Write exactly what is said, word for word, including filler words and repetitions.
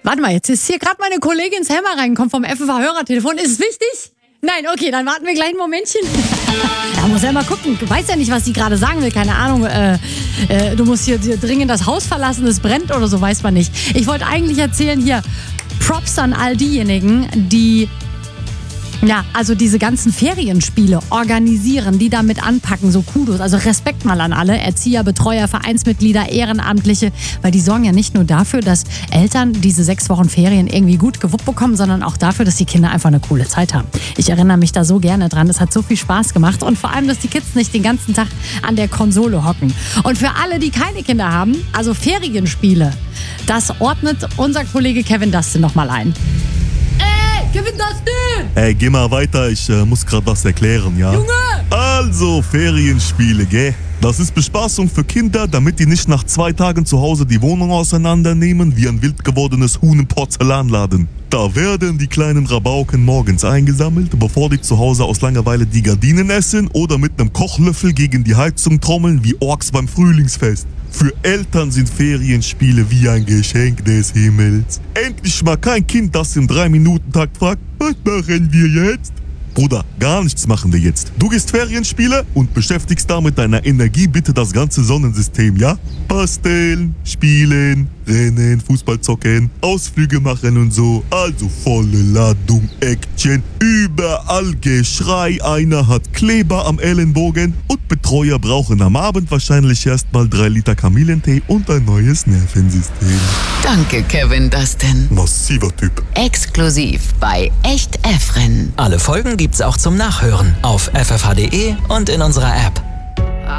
Warte mal, jetzt ist hier gerade meine Kollegin Selma reingekommen vom F F H-Hörertelefon. Ist es wichtig? Nein, okay, dann warten wir gleich ein Momentchen. Da muss er mal gucken. Du weißt ja nicht, was sie gerade sagen will. Keine Ahnung, äh, äh, du musst hier, hier dringend das Haus verlassen, es brennt oder so, weiß man nicht. Ich wollte eigentlich erzählen hier, Props an all diejenigen, die... Ja, also diese ganzen Ferienspiele organisieren, die damit anpacken, so Kudos. Also Respekt mal an alle, Erzieher, Betreuer, Vereinsmitglieder, Ehrenamtliche, weil die sorgen ja nicht nur dafür, dass Eltern diese sechs Wochen Ferien irgendwie gut gewuppt bekommen, sondern auch dafür, dass die Kinder einfach eine coole Zeit haben. Ich erinnere mich da so gerne dran, es hat so viel Spaß gemacht und vor allem, dass die Kids nicht den ganzen Tag an der Konsole hocken. Und für alle, die keine Kinder haben, also Ferienspiele, das ordnet unser Kollege Kevin Dustin nochmal ein. Kevin Dustin! Ey, geh mal weiter, ich äh, muss gerade was erklären, ja? Junge! Also, Ferienspiele, gell? Das ist Bespaßung für Kinder, damit die nicht nach zwei Tagen zu Hause die Wohnung auseinandernehmen wie ein wild gewordenes Huhn im Porzellanladen. Da werden die kleinen Rabauken morgens eingesammelt, bevor die zu Hause aus Langeweile die Gardinen essen oder mit einem Kochlöffel gegen die Heizung trommeln wie Orks beim Frühlingsfest. Für Eltern sind Ferienspiele wie ein Geschenk des Himmels. Endlich mal kein Kind, das im drei Minuten Takt fragt, was machen wir jetzt? Bruder, gar nichts machen wir jetzt. Du gehst Ferienspiele und beschäftigst da mit deiner Energie bitte das ganze Sonnensystem, ja? Basteln, spielen, rennen, Fußball zocken, Ausflüge machen und so. Also volle Ladung Action. Überall Geschrei, einer hat Kleber am Ellenbogen und Betreuer brauchen am Abend wahrscheinlich erstmal drei Liter Kamillentee und ein neues Nervensystem. Danke, Kevin Dustin. Massiver Typ. Exklusiv bei Echt Efren. Alle Folgen gibt's auch zum Nachhören auf f f h punkt d e und in unserer App.